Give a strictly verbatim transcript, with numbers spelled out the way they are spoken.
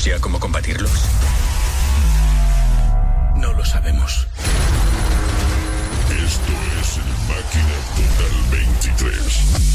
ya cómo combatirlos? No lo sabemos. Esto es el Máquina Total veintitrés.